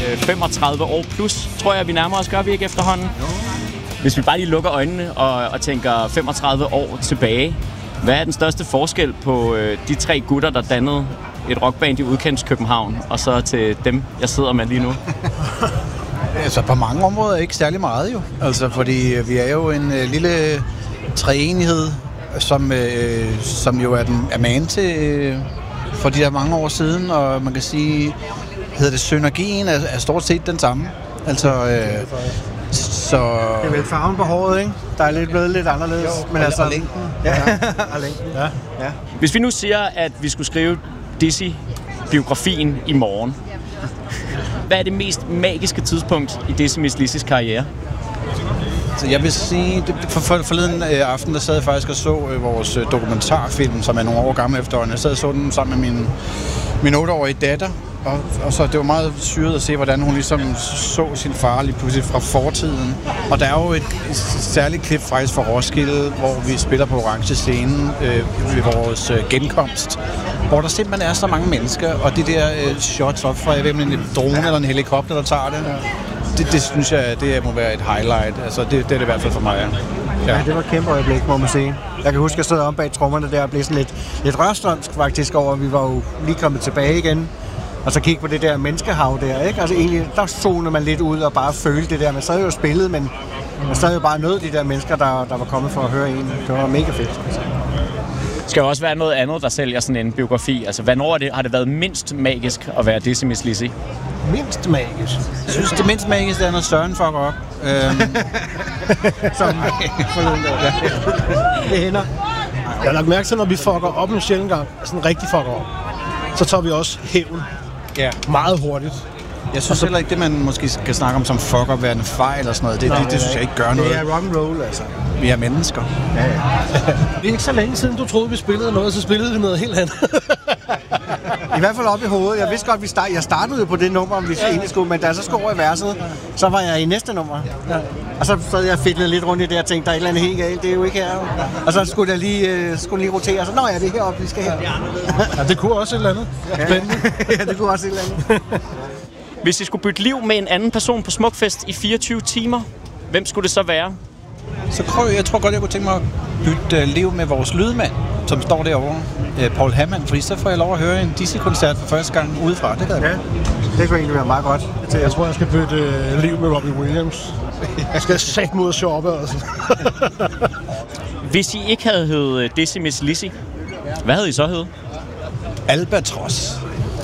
35 år plus, tror jeg, vi nærmer os, gør vi ikke efterhånden? Hvis vi bare lige lukker øjnene og tænker 35 år tilbage, hvad er den største forskel på de 3 gutter, der dannede et rockband i udkants København, og så til dem, jeg sidder med lige nu? Altså på mange områder ikke særlig meget jo. Altså fordi vi er jo en lille treenighed, som jo er man til for de der mange år siden, og man kan sige, hedder det synergien er stort set den samme. Altså så det er vel farven på håret, ikke? Der er blevet lidt anderledes, jo, men altså længden. Ja. Og længden. Ja. Hvis vi nu siger, at vi skulle skrive Dizzy-biografien i morgen, hvad er det mest magiske tidspunkt i Dizzy Mizz Lizzys karriere? Så jeg vil sige, forleden aften, der sad jeg faktisk og så vores dokumentarfilm, som er nogle år gammel efterhånden. Jeg sad og så den sammen med min 8-årige datter, og så det var meget syret at se, hvordan hun ligesom så sin far lige pludselig fra fortiden. Og der er jo et særligt klip faktisk fra Roskilde, hvor vi spiller på Orange Scene ved vores genkomst, hvor der simpelthen er så mange mennesker, og de der shots op fra en drone eller en helikopter, der tager det. Det synes jeg, det må være et highlight. Altså, det er det i hvert fald for mig. Ja, det var et kæmpe øjeblik, må man sige. Jeg kan huske, at jeg stod om bag trommerne der og blev sådan lidt rørstrømsk faktisk over, at vi var jo lige kommet tilbage igen. Og så kigge på det der menneskehav der, ikke? Altså egentlig, der zonede man lidt ud og bare følte det der. Man sad jo spillet, men man sad jo bare nød de der mennesker, der var kommet for at høre en. Det var mega fedt. Det skal jo også være noget andet, der sælger sådan en biografi. Altså, hvornår har det været mindst magisk at være Dizzy Mizz Lizzy? Mindst magisk? Jeg synes, det mindst magiske er, når Søren fucker op. Som forleden dag. Det hænder. Jeg har lagt mærke til, når vi fucker op en sjældent gang, sådan rigtig fucker op, så tager vi også hævn meget hurtigt. Jeg synes heller ikke, det man måske skal snakke om som fuck up, være en fejl eller sådan noget. Det synes jeg ikke gør noget. Det er rock'n'roll, altså. Vi er mennesker. Ja. Det er ikke så længe siden, du troede, vi spillede noget, så spillede vi noget helt andet. I hvert fald op i hovedet. Jeg vidste godt, jeg startede jo på det nummer, om vi egentlig skulle, men da jeg så skulle over i verset, så var jeg i næste nummer. Ja. Og så sad jeg fedlet lidt rundt i det og tænkte, der er et eller andet helt galt, det er jo ikke her. Og så skulle jeg lige rotere, og så, nå ja, det er heroppe, vi skal her. Ja, det kunne også et eller andet. Spændende. Ja, det kunne også et eller andet. Hvis I skulle bytte liv med en anden person på Smukfest i 24 timer, hvem skulle det så være? Jeg tror godt, jeg kunne tænke mig at bytte liv med vores lydmand, som står derovre, Paul Hammond, fordi så får jeg lov at høre en Dizzy-koncert for første gang udefra. Det kan jeg. Det kunne egentlig være meget godt. Jeg tror, jeg skal bytte liv med Robbie Williams. Jeg skal sætte mod at shoppe, altså. Hvis I ikke havde heddet Dizzy Mizz Lizzy, hvad havde I så heddet? Albatros.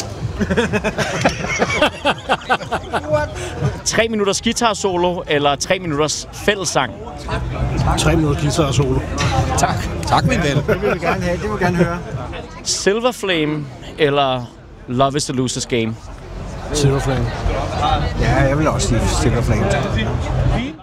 3 minutters guitar solo eller 3 minutters fællessang? 3 minutter guitar solo. Tak, min ven. Det vil vi gerne have, det vil vi gerne høre. Silver Flame eller Love is the Loser's Game? Silver Flame. Ja, jeg vil også sige Silver Flame.